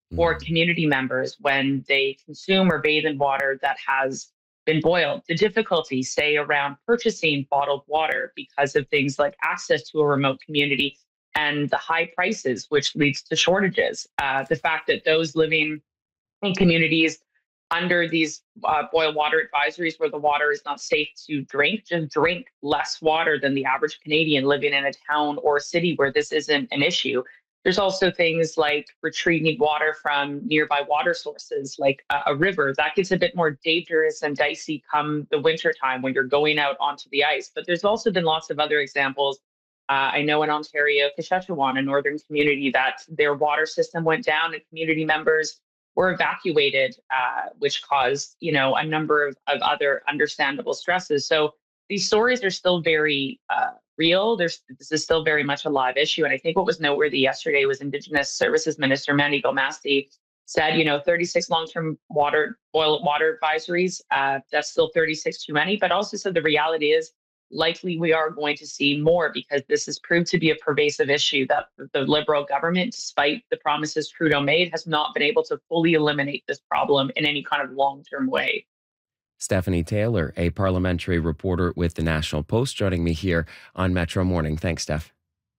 or Mm. community members when they consume or bathe in water that has been boiled. The difficulty, say, around purchasing bottled water because of things like access to a remote community and the high prices, which leads to shortages. The fact that those living in communities under these boil water advisories where the water is not safe to drink, just drink less water than the average Canadian living in a town or a city where this isn't an issue. There's also things like retrieving water from nearby water sources, like a river. That gets a bit more dangerous and dicey come the winter time when you're going out onto the ice. But there's also been lots of other examples. I know in Ontario, Saskatchewan, a northern community, that their water system went down and community members were evacuated, which caused, a number of other understandable stresses. So these stories are still very real. This is still very much a live issue. And I think what was noteworthy yesterday was Indigenous Services Minister Mandy Gomasti said, 36 long-term boil water advisories. That's still 36 too many, but also said the reality is likely we are going to see more because this has proved to be a pervasive issue that the Liberal government, despite the promises Trudeau made, has not been able to fully eliminate this problem in any kind of long-term way. Stephanie Taylor, a parliamentary reporter with the National Post, joining me here on Metro Morning. Thanks, Steph.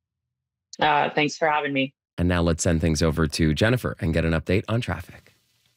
Thanks for having me. And now let's send things over to Jennifer and get an update on traffic.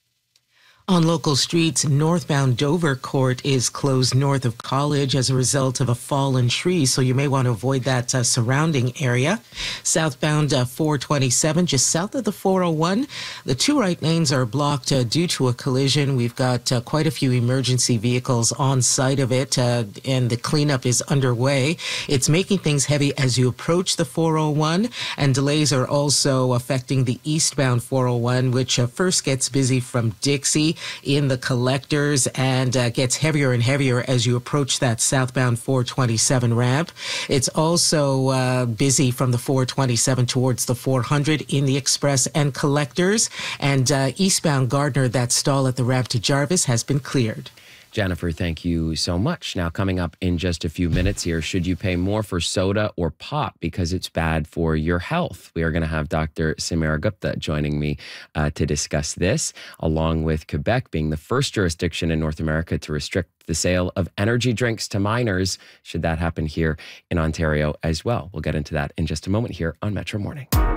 On local streets, northbound Dover Court is closed north of College as a result of a fallen tree, so you may want to avoid that surrounding area. Southbound 427, just south of the 401, the two right lanes are blocked due to a collision. We've got quite a few emergency vehicles on site of it, and the cleanup is underway. It's making things heavy as you approach the 401, and delays are also affecting the eastbound 401, which first gets busy from Dixie in the collectors and gets heavier and heavier as you approach that southbound 427 ramp. It's also busy from the 427 towards the 400 in the express and collectors. And eastbound Gardner, that stall at the ramp to Jarvis has been cleared. Jennifer, thank you so much. Now, coming up in just a few minutes here, should you pay more for soda or pop because it's bad for your health? We are going to have Dr. Samira Gupta joining me to discuss this, along with Quebec being the first jurisdiction in North America to restrict the sale of energy drinks to minors, should that happen here in Ontario as well. We'll get into that in just a moment here on Metro Morning.